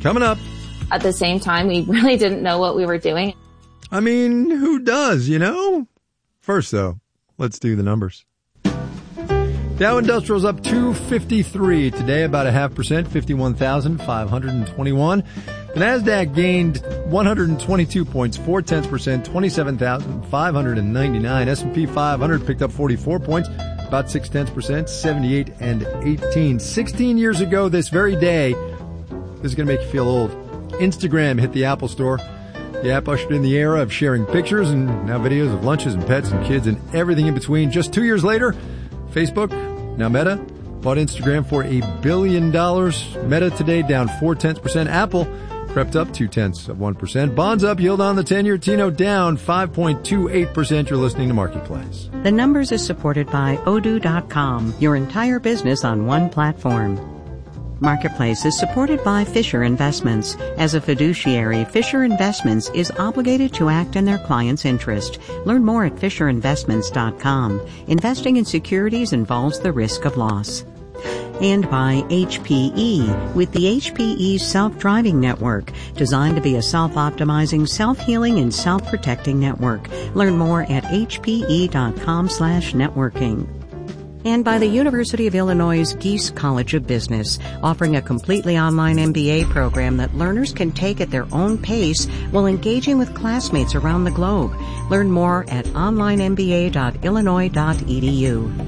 Coming up. At the same time, we really didn't know what we were doing. I mean, who does, you know? First, though, let's do the numbers. Dow Industrial's up 253 today, about 0.5%, 51,521. The Nasdaq gained 122 points, 0.4%, 27,599. S&P 500 picked up 44 points, about 0.6%, 78 and 18. 16 years ago this very day, this is going to make you feel old. Instagram hit the Apple Store. The app ushered in the era of sharing pictures and now videos of lunches and pets and kids and everything in between. Just 2 years later, Facebook, now Meta, bought Instagram for $1 billion. Meta today down 0.4%. Apple crept up 0.2%. Bonds up, yield on the 10-year T-note down 5.28%. You're listening to Marketplace. The Numbers is supported by Odoo.com, your entire business on one platform. Marketplace is supported by Fisher Investments. As a fiduciary, Fisher Investments is obligated to act in their client's interest. Learn more at FisherInvestments.com. Investing in securities involves the risk of loss. And by HPE, with the HPE Self-Driving Network, designed to be a self-optimizing, self-healing, and self-protecting network. Learn more at hpe.com/networking. And by the University of Illinois' Geese College of Business, offering a completely online MBA program that learners can take at their own pace while engaging with classmates around the globe. Learn more at onlinemba.illinois.edu.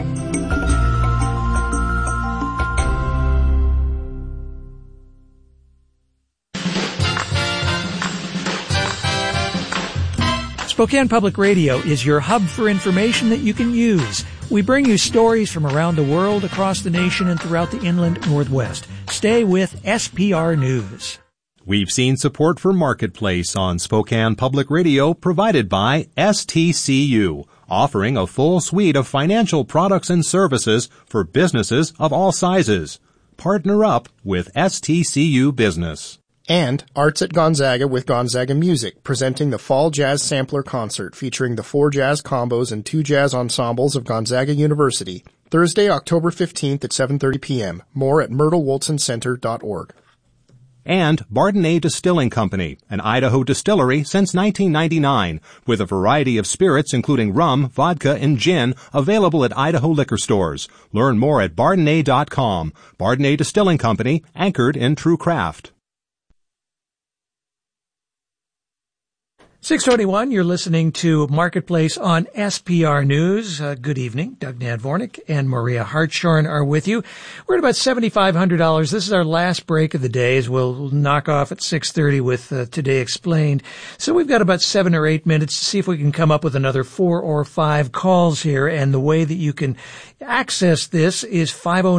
Spokane Public Radio is your hub for information that you can use. We bring you stories from around the world, across the nation, and throughout the inland Northwest. Stay with SPR News. We've seen support for Marketplace on Spokane Public Radio provided by STCU, offering a full suite of financial products and services for businesses of all sizes. Partner up with STCU Business. And Arts at Gonzaga with Gonzaga Music, presenting the Fall Jazz Sampler Concert featuring the 4 jazz combos and 2 jazz ensembles of Gonzaga University. Thursday, October 15th at 7:30 p.m. More at myrtlewoltzoncenter.org. And Bardenay Distilling Company, an Idaho distillery since 1999, with a variety of spirits including rum, vodka, and gin available at Idaho liquor stores. Learn more at Bardenay.com. Bardenay Distilling Company, anchored in true craft. 6:21, you're listening to Marketplace on SPR News. Good evening. Doug Nadvornik and Maria Hartshorn are with you. We're at about $7,500. This is our last break of the day, as we'll knock off at 6:30 with Today Explained. So we've got about 7 or 8 minutes to see if we can come up with another 4 or 5 calls here. And the way that you can access this is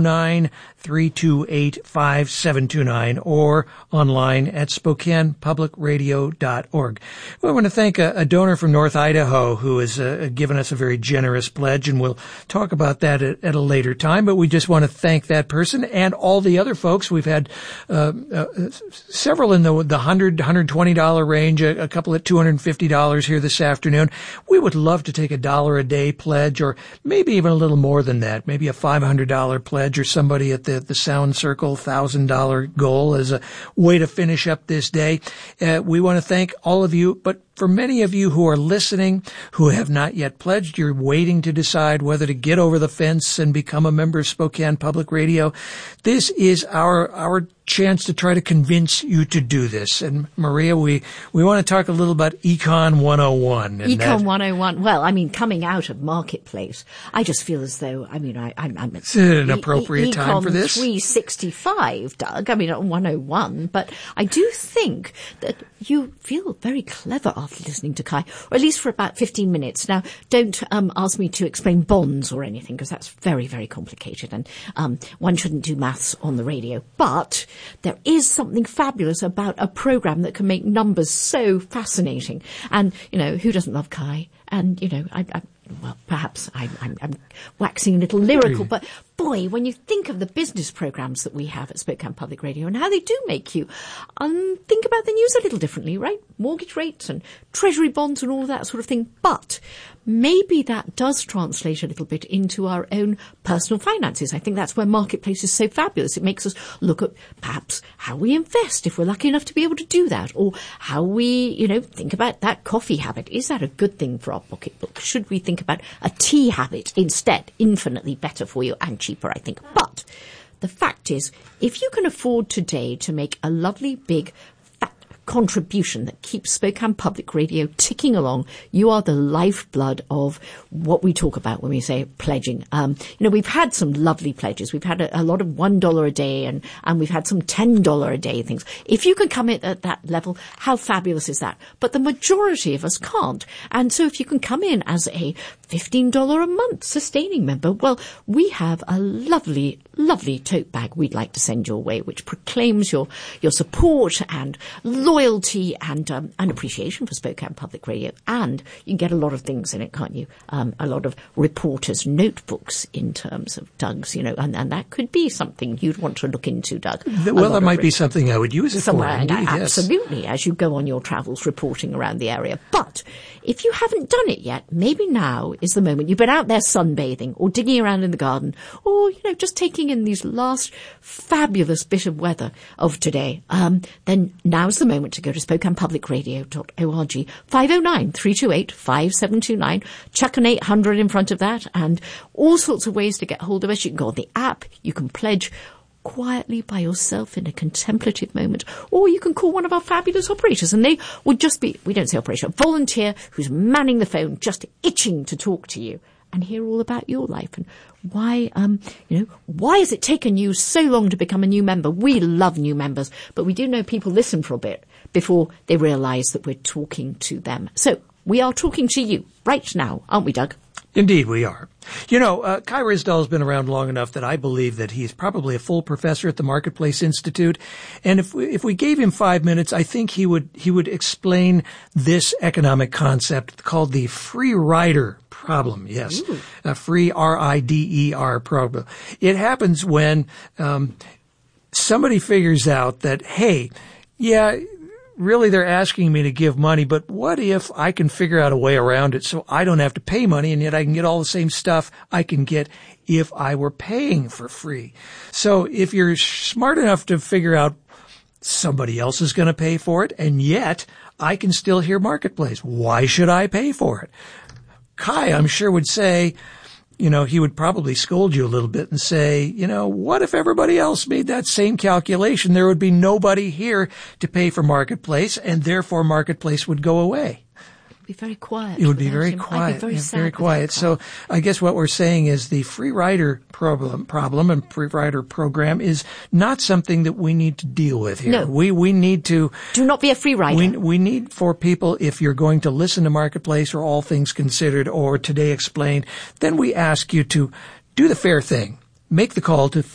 509-328-5729 or online at SpokanePublicRadio.org. I want to thank a donor from North Idaho who has given us a very generous pledge, and we'll talk about that at a later time. But we just want to thank that person and all the other folks. We've had several in the $100, $120 range, a couple at $250 here this afternoon. We would love to take a $1 a day pledge, or maybe even a little more than that, maybe a $500 pledge, or somebody at the Sound Circle $1,000 goal as a way to finish up this day. We want to thank all of you, but for many of you who are listening, who have not yet pledged, you're waiting to decide whether to get over the fence and become a member of Spokane Public Radio. This is our chance to try to convince you to do this. And Maria, we want to talk a little about Econ 101. Econ 101. Well, I mean, coming out of Marketplace, I just feel as though, I mean, I'm it's an appropriate time for this. Econ 365, Doug. I mean, not 101, but I do think that you feel very clever after listening to Kai, or at least for about 15 minutes. Now, don't ask me to explain bonds or anything, because that's very, very complicated, and one shouldn't do maths on the radio. But there is something fabulous about a program that can make numbers so fascinating. And, you know, who doesn't love Kai? And, you know, well, perhaps I'm waxing a little lyrical, but boy, when you think of the business programs that we have at Spokane Public Radio and how they do make you think about the news a little differently, right? Mortgage rates and treasury bonds and all that sort of thing. But maybe that does translate a little bit into our own personal finances. I think that's where Marketplace is so fabulous. It makes us look at perhaps how we invest, if we're lucky enough to be able to do that, or how we, think about that coffee habit. Is that a good thing for our pocketbook? Should we think about a tea habit instead? Infinitely better for you and cheaper, I think. But the fact is, if you can afford today to make a lovely big contribution that keeps Spokane Public Radio ticking along, you are the lifeblood of what we talk about when we say pledging. We've had some lovely pledges. We've had a lot of $1 a day and we've had some $10 a day things. If you can come in at that level, how fabulous is that? But the majority of us can't. And so if you can come in as a $15 a month sustaining member, well, we have a lovely, lovely tote bag we'd like to send your way, which proclaims your support and loyalty and appreciation for Spokane Public Radio. And you can get a lot of things in it, can't you? A lot of reporters' notebooks in terms of Doug's, and that could be something you'd want to look into, Doug. Well, that might be something I would use it somewhere, for. Indeed, absolutely, yes. As you go on your travels reporting around the area. But if you haven't done it yet, maybe now is the moment. You've been out there sunbathing or digging around in the garden or, just taking in these last fabulous bit of weather of today. Then now's the moment to go to SpokanePublicRadio.org, 509-328-5729. Chuck an 800 in front of that and all sorts of ways to get hold of us. You can go on the app. You can pledge quietly by yourself in a contemplative moment, or you can call one of our fabulous operators and they would just be, we don't say operator, a volunteer who's manning the phone, just itching to talk to you and hear all about your life and why, why has it taken you so long to become a new member? We love new members, but we do know people listen for a bit before they realise that we're talking to them. So we are talking to you right now, aren't we, Doug? Indeed, we are. Kai Ryssdal has been around long enough that I believe that he's probably a full professor at the Marketplace Institute. And if we gave him 5 minutes, I think he would explain this economic concept called the free rider problem. Yes. A free RIDER problem. It happens when, somebody figures out that, hey, yeah, really they're asking me to give money, but what if I can figure out a way around it so I don't have to pay money and yet I can get all the same stuff I can get if I were paying for free? So if you're smart enough to figure out somebody else is going to pay for it and yet I can still hear Marketplace, why should I pay for it? Kai, I'm sure, would say, he would probably scold you a little bit and say, what if everybody else made that same calculation? There would be nobody here to pay for Marketplace, and therefore Marketplace would go away. It would be very quiet. It would be very quiet. Very quiet. So I guess what we're saying is the free rider problem and free rider program is not something that we need to deal with here. No. We need to. Do not be a free rider. We need for people, if you're going to listen to Marketplace or All Things Considered or Today Explained, then we ask you to do the fair thing. Make the call to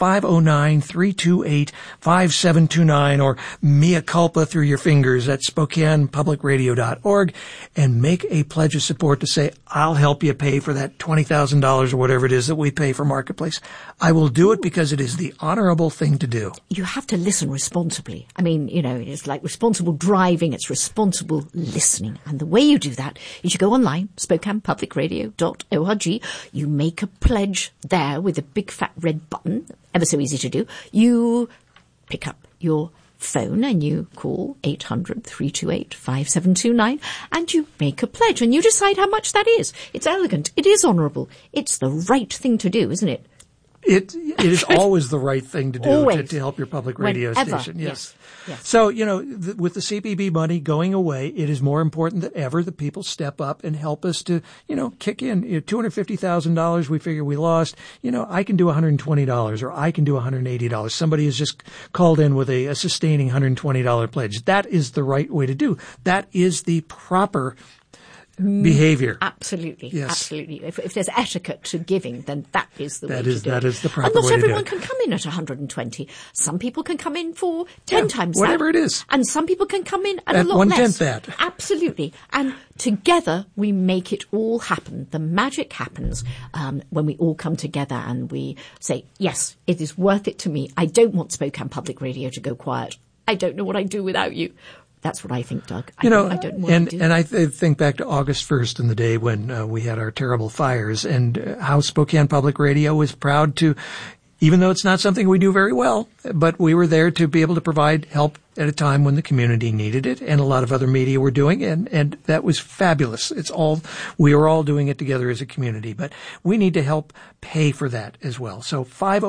509-328-5729 or mea culpa through your fingers at SpokanePublicRadio.org and make a pledge of support to say, I'll help you pay for that $20,000 or whatever it is that we pay for Marketplace. I will do it because it is the honorable thing to do. You have to listen responsibly. I mean, it's like responsible driving. It's responsible listening. And the way you do that is you go online, SpokanePublicRadio.org. You make a pledge there with a big fat red button, ever so easy to do. You pick up your phone and you call 800-328-5729 and you make a pledge and you decide how much that is. It's elegant. It is honourable. It's the right thing to do, isn't it? It is always the right thing to do to help your public radio Whenever. station. Yes. So, with the CPB money going away, it is more important than ever that people step up and help us to, kick in. $250,000 we figure we lost. I can do $120 or I can do $180. Somebody has just called in with a sustaining $120 pledge. That is the right way to do. That is the proper behavior. Absolutely. Yes. Absolutely. If there's etiquette to giving, then that is the way to do it. That is the proper way to do it. And not everyone can come in at 120. Some people can come in for 10 times that. Whatever it is. And some people can come in at a lot one-tenth less. that. Absolutely. And together we make it all happen. The magic happens when we all come together and we say, yes, it is worth it to me. I don't want Spokane Public Radio to go quiet. I don't know what I'd do without you. That's what I think, Doug. I don't want to do. And I think back to August 1st and the day when we had our terrible fires, and how Spokane Public Radio was proud to, even though it's not something we do very well, but we were there to be able to provide help at a time when the community needed it, and a lot of other media were doing it, and that was fabulous. We were all doing it together as a community, but we need to help pay for that as well. So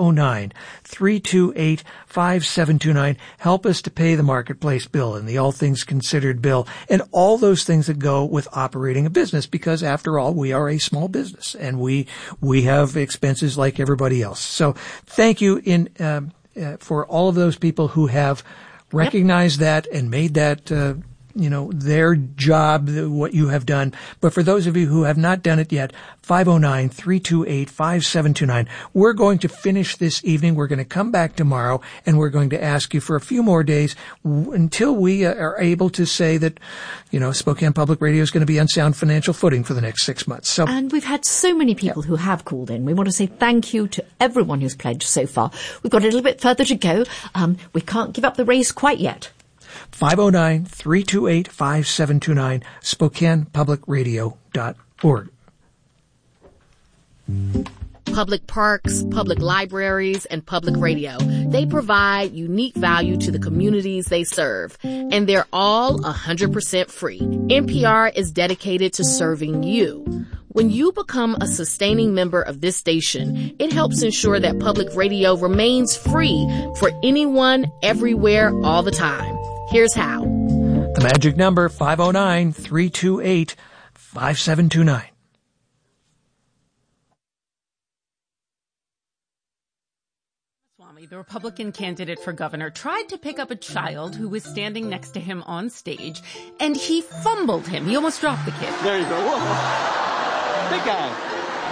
509-328-5729, help us to pay the Marketplace bill and the All Things Considered bill, and all those things that go with operating a business, because after all, we are a small business, and we have expenses like everybody else. So thank you for all of those people who have recognized that and made that, their job, what you have done. But for those of you who have not done it yet, 509-328-5729. We're going to finish this evening. We're going to come back tomorrow, and we're going to ask you for a few more days until we are able to say that, Spokane Public Radio is going to be on sound financial footing for the next 6 months. And we've had so many people who have called in. We want to say thank you to everyone who's pledged so far. We've got a little bit further to go. We can't give up the race quite yet. 509-328-5729, SpokanePublicRadio.org. Public parks, public libraries, and public radio. They provide unique value to the communities they serve, and they're all 100% free. NPR is dedicated to serving you. When you become a sustaining member of this station, it helps ensure that public radio remains free for anyone, everywhere, all the time. Here's how. The magic number, 509-328-5729. The Republican candidate for governor tried to pick up a child who was standing next to him on stage, and he fumbled him. He almost dropped the kid. There you go. Whoa. Big guy.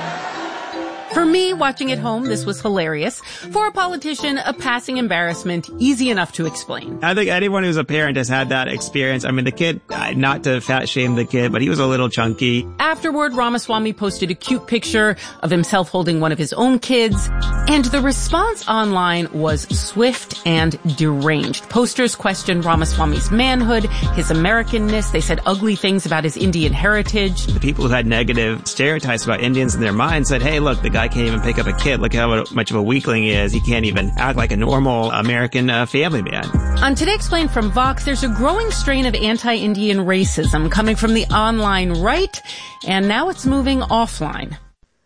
For me, watching at home, this was hilarious. For a politician, a passing embarrassment, easy enough to explain. I think anyone who's a parent has had that experience. I mean, the kid, not to fat shame the kid, but he was a little chunky. Afterward, Ramaswamy posted a cute picture of himself holding one of his own kids, and the response online was swift and deranged. Posters questioned Ramaswamy's manhood, his Americanness. They said ugly things about his Indian heritage. The people who had negative stereotypes about Indians in their mind said, hey, look, the guy can't even pick up a kid. Look how much of a weakling he is. He can't even act like a normal American family man. On Today Explained from Vox, there's a growing strain of anti-Indian racism coming from the online right, and now it's moving offline.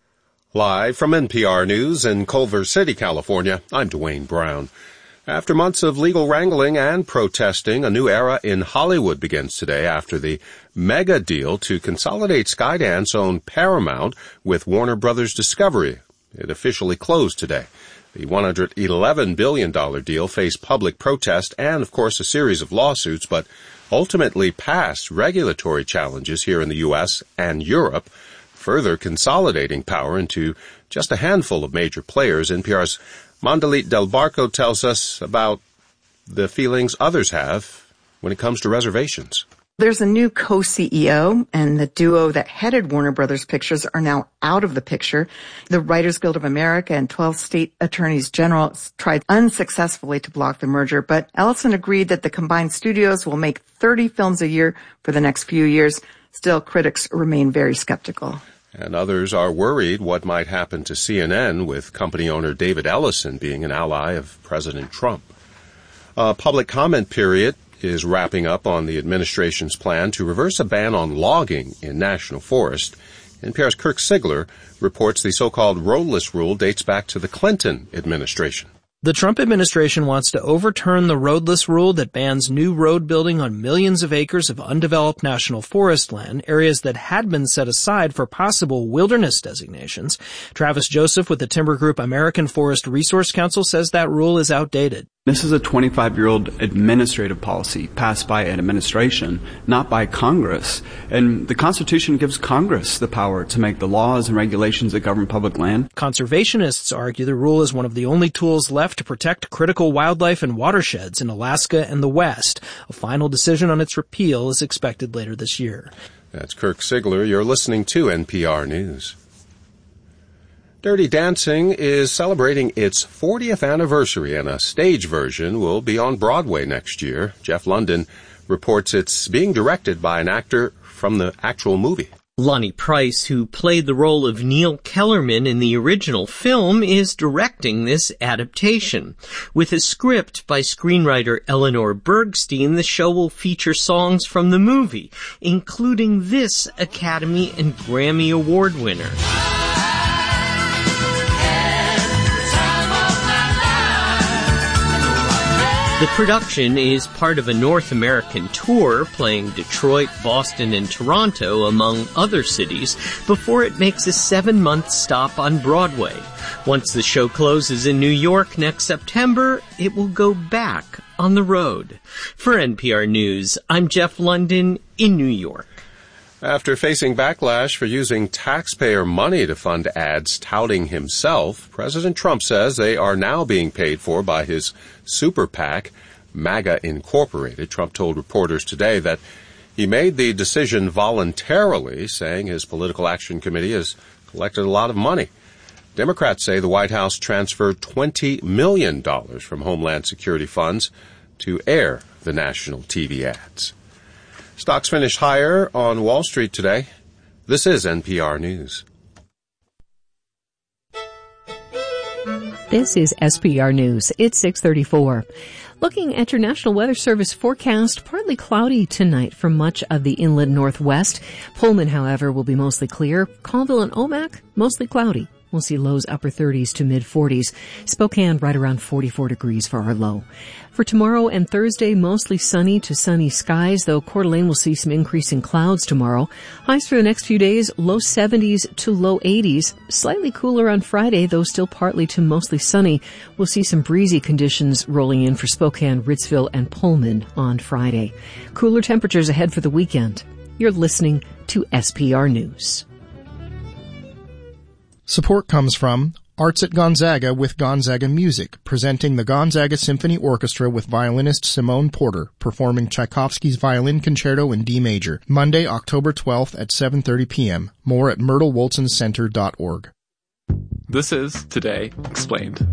Live from NPR News in Culver City, California, I'm Dwayne Brown. After months of legal wrangling and protesting, a new era in Hollywood begins today after the mega deal to consolidate Skydance-owned Paramount with Warner Brothers Discovery. It officially closed today. The $111 billion deal faced public protest and, of course, a series of lawsuits, but ultimately passed regulatory challenges here in the U.S. and Europe, further consolidating power into just a handful of major players. NPR's Mandalit Del Barco tells us about the feelings others have when it comes to reservations. There's a new co-CEO, and the duo that headed Warner Brothers Pictures are now out of the picture. The Writers Guild of America and 12 state attorneys general tried unsuccessfully to block the merger, but Ellison agreed that the combined studios will make 30 films a year for the next few years. Still, critics remain very skeptical. And others are worried what might happen to CNN with company owner David Ellison being an ally of President Trump. A public comment period is wrapping up on the administration's plan to reverse a ban on logging in national forest. NPR's Kirk Sigler reports the so-called roadless rule dates back to the Clinton administration. The Trump administration wants to overturn the roadless rule that bans new road building on millions of acres of undeveloped national forest land, areas that had been set aside for possible wilderness designations. Travis Joseph with the timber group American Forest Resource Council says that rule is outdated. This is a 25-year-old administrative policy passed by an administration, not by Congress. And the Constitution gives Congress the power to make the laws and regulations that govern public land. Conservationists argue the rule is one of the only tools left to protect critical wildlife and watersheds in Alaska and the West. A final decision on its repeal is expected later this year. That's Kirk Sigler. You're listening to NPR News. Dirty Dancing is celebrating its 40th anniversary, and a stage version will be on Broadway next year. Jeff London reports it's being directed by an actor from the actual movie. Lonnie Price, who played the role of Neil Kellerman in the original film, is directing this adaptation. With a script by screenwriter Eleanor Bergstein, the show will feature songs from the movie, including this Academy and Grammy Award winner. The production is part of a North American tour playing Detroit, Boston, and Toronto, among other cities, before it makes a 7-month stop on Broadway. Once the show closes in New York next September, it will go back on the road. For NPR News, I'm Jeff London in New York. After facing backlash for using taxpayer money to fund ads touting himself, President Trump says they are now being paid for by his super PAC, MAGA Incorporated. Trump told reporters today that he made the decision voluntarily, saying his political action committee has collected a lot of money. Democrats say the White House transferred $20 million from Homeland Security funds to air the national TV ads. Stocks finished higher on Wall Street today. This is NPR News. This is SPR News. It's 6:34. Looking at your National Weather Service forecast, partly cloudy tonight for much of the inland northwest. Pullman, however, will be mostly clear. Colville and Omak, mostly cloudy. We'll see lows upper 30s to mid 40s. Spokane right around 44 degrees for our low. For tomorrow and Thursday, mostly sunny to sunny skies, though Coeur d'Alene will see some increasing clouds tomorrow. Highs for the next few days, low 70s to low 80s. Slightly cooler on Friday, though still partly to mostly sunny. We'll see some breezy conditions rolling in for Spokane, Ritzville, and Pullman on Friday. Cooler temperatures ahead for the weekend. You're listening to SPR News. Support comes from Arts at Gonzaga with Gonzaga Music, presenting the Gonzaga Symphony Orchestra with violinist Simone Porter, performing Tchaikovsky's Violin Concerto in D major, Monday, October 12th at 7:30 p.m. More at myrtlewolsoncenter.org. This is Today Explained.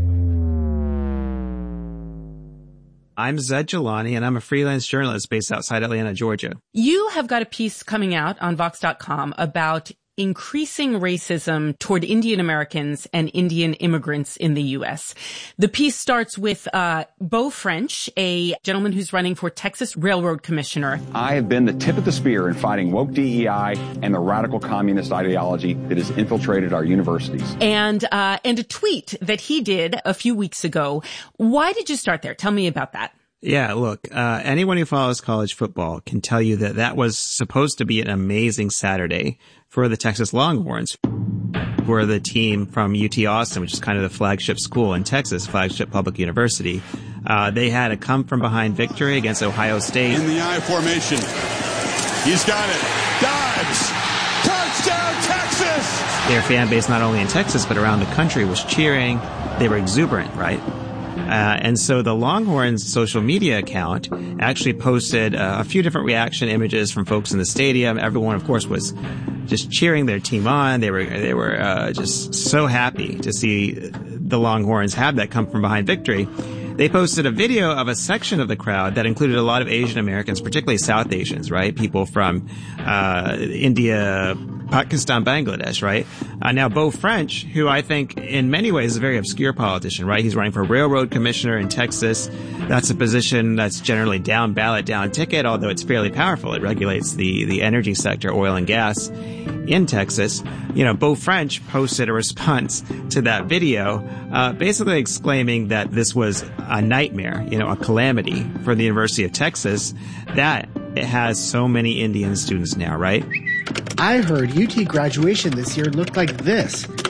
I'm Zed Jelani, and I'm a freelance journalist based outside Atlanta, Georgia. You have got a piece coming out on Vox.com about increasing racism toward Indian Americans and Indian immigrants in the U.S. The piece starts with Beau French, a gentleman who's running for Texas Railroad Commissioner. I have been the tip of the spear in fighting woke DEI and the radical communist ideology that has infiltrated our universities. And a tweet that he did a few weeks ago. Why did you start there? Tell me about that. Yeah, look, anyone who follows college football can tell you that that was supposed to be an amazing Saturday for the Texas Longhorns, who are the team from UT Austin, which is kind of the flagship school in Texas, flagship public university. They had a come-from-behind victory against Ohio State. In the I formation. He's got it. Dives. Touchdown, Texas! Their fan base, not only in Texas, but around the country, was cheering. They were exuberant, right? And so the Longhorns social media account actually posted a few different reaction images from folks in the stadium. Everyone, of course, was just cheering their team on. They were just so happy to see the Longhorns have that come from behind victory. They posted a video of a section of the crowd that included a lot of Asian Americans, particularly South Asians, right? People from India, Pakistan, Bangladesh, right? Now, Beau French, who I think in many ways is a very obscure politician, right? He's running for railroad commissioner in Texas. That's a position that's generally down ballot, down ticket, although it's fairly powerful. It regulates the energy sector, oil and gas in Texas. You know, Beau French posted a response to that video, basically exclaiming that this was a nightmare, you know, a calamity for the University of Texas, that it has so many Indian students now, right? I heard UT graduation this year looked like this.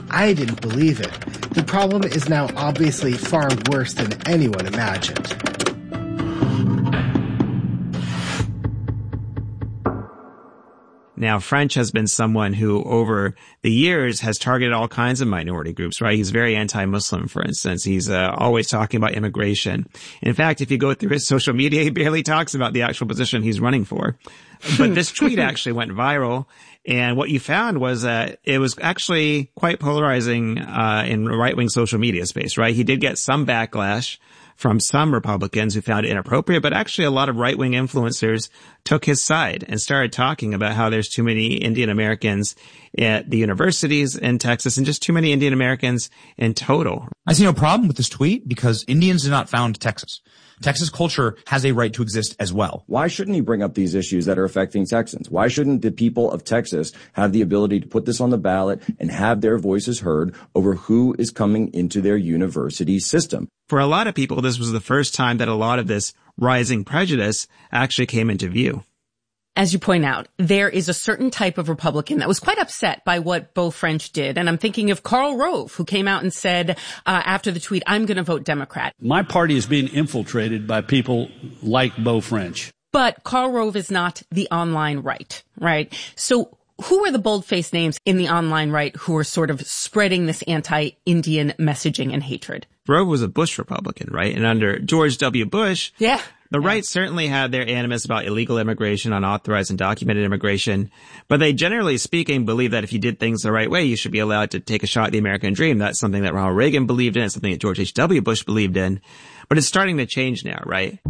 I didn't believe it. The problem is now obviously far worse than anyone imagined. Now, French has been someone who, over the years, has targeted all kinds of minority groups, right? He's very anti-Muslim, for instance. He's always talking about immigration. In fact, if you go through his social media, he barely talks about the actual position he's running for. But this tweet actually went viral. And what you found was that it was actually quite polarizing in right-wing social media space, right? He did get some backlash from some Republicans who found it inappropriate, but actually a lot of right-wing influencers took his side and started talking about how there's too many Indian Americans at the universities in Texas and just too many Indian Americans in total. I see no problem with this tweet because Indians did not found Texas. Texas culture has a right to exist as well. Why shouldn't he bring up these issues that are affecting Texans? Why shouldn't the people of Texas have the ability to put this on the ballot and have their voices heard over who is coming into their university system? For a lot of people, this was the first time that a lot of this rising prejudice actually came into view. As you point out, there is a certain type of Republican that was quite upset by what Beau French did. And I'm thinking of Karl Rove, who came out and said after the tweet, I'm going to vote Democrat. My party is being infiltrated by people like Beau French. But Karl Rove is not the online right? So who are the bold-faced names in the online right who are sort of spreading this anti-Indian messaging and hatred? Rove was a Bush Republican, right? And under George W. Bush, the right certainly had their animus about illegal immigration, unauthorized and documented immigration, but they generally speaking believe that if you did things the right way, you should be allowed to take a shot at the American dream. That's something that Ronald Reagan believed in. It's something that George H.W. Bush believed in. But it's starting to change now, right?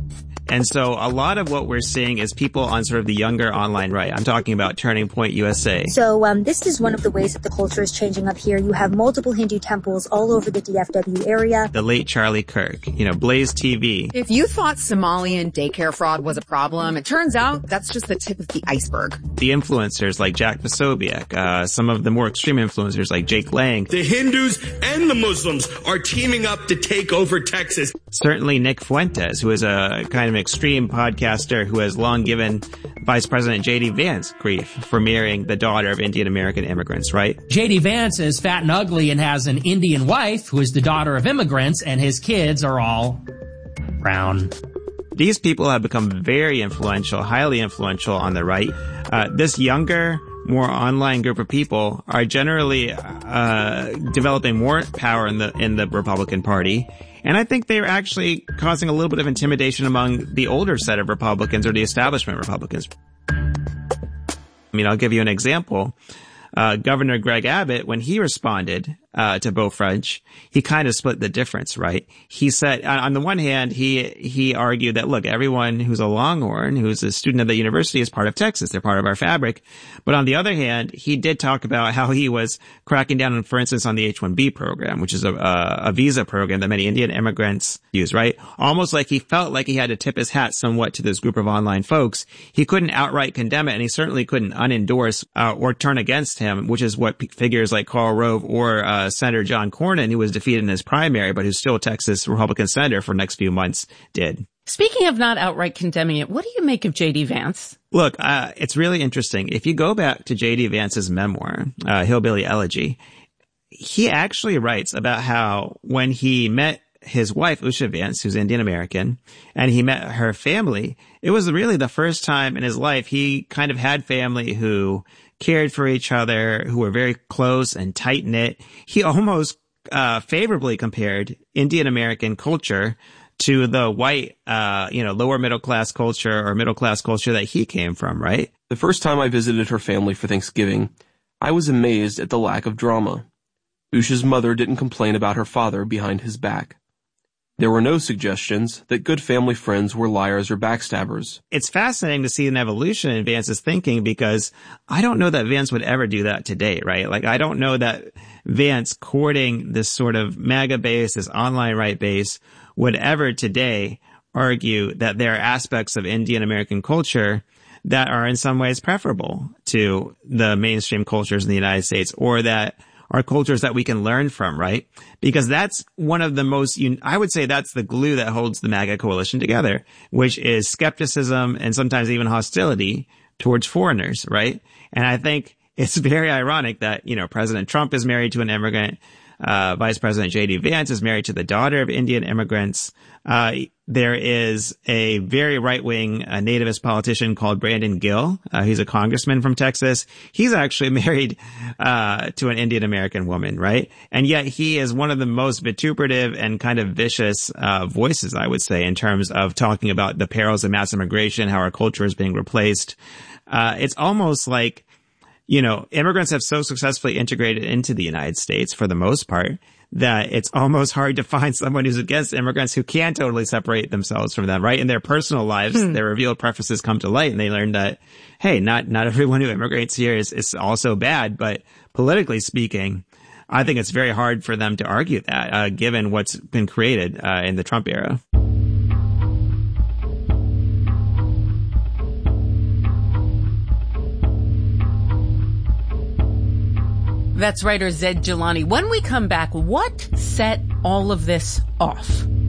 And so a lot of what we're seeing is people on sort of the younger online right. I'm talking about Turning Point USA. So this is one of the ways that the culture is changing up here. You have multiple Hindu temples all over the DFW area. The late Charlie Kirk, Blaze TV. If you thought Somalian daycare fraud was a problem, it turns out that's just the tip of the iceberg. The influencers like Jack Posobiec, some of the more extreme influencers like Jake Lang. The Hindus and the Muslims are teaming up to take over Texas. Certainly Nick Fuentes, who is a kind of extreme podcaster who has long given Vice President J.D. Vance grief for marrying the daughter of Indian American immigrants, right? J.D. Vance is fat and ugly and has an Indian wife who is the daughter of immigrants, and his kids are all brown. These people have become very influential, highly influential on the right. This younger, more online group of people are generally developing more power in the Republican Party. And I think they're actually causing a little bit of intimidation among the older set of Republicans or the establishment Republicans. I'll give you an example. Governor Greg Abbott, when he responded to Beau French, he kind of split the difference, right? He said, on the one hand, he argued that, look, everyone who's a Longhorn, who's a student of the university is part of Texas. They're part of our fabric. But on the other hand, he did talk about how he was cracking down on, for instance, on the H-1B program, which is a visa program that many Indian immigrants use, right? Almost like he felt like he had to tip his hat somewhat to this group of online folks. He couldn't outright condemn it, and he certainly couldn't unendorse or turn against him, which is what figures like Karl Rove or Senator John Cornyn, who was defeated in his primary, but who's still a Texas Republican senator for the next few months, did. Speaking of not outright condemning it, what do you make of J.D. Vance? Look, it's really interesting. If you go back to J.D. Vance's memoir, Hillbilly Elegy, he actually writes about how when he met his wife, Usha Vance, who's Indian American, and he met her family, it was really the first time in his life he kind of had family who cared for each other, who were very close and tight-knit. He almost favorably compared Indian American culture to the white, lower middle-class culture or middle-class culture that he came from, right? The first time I visited her family for Thanksgiving, I was amazed at the lack of drama. Usha's mother didn't complain about her father behind his back. There were no suggestions that good family friends were liars or backstabbers. It's fascinating to see an evolution in Vance's thinking because I don't know that Vance would ever do that today, right? Like, I don't know that Vance courting this sort of MAGA base, this online right base, would ever today argue that there are aspects of Indian American culture that are in some ways preferable to the mainstream cultures in the United States, or that are cultures that we can learn from, right? Because that's one of the most, I would say that's the glue that holds the MAGA coalition together, which is skepticism and sometimes even hostility towards foreigners, right? And I think it's very ironic that, President Trump is married to an immigrant. Vice President J.D. Vance is married to the daughter of Indian immigrants. There is a very right-wing nativist politician called Brandon Gill. He's a congressman from Texas. He's actually married to an Indian American woman, right? And yet he is one of the most vituperative and kind of vicious voices, I would say, in terms of talking about the perils of mass immigration, how our culture is being replaced. It's almost like, immigrants have so successfully integrated into the United States for the most part that it's almost hard to find someone who's against immigrants who can totally separate themselves from them, right? In their personal lives, their revealed preferences come to light and they learn that, hey, not everyone who immigrates here is also bad. But politically speaking, I think it's very hard for them to argue that, given what's been created in the Trump era. That's writer Zed Jelani. When we come back, what set all of this off?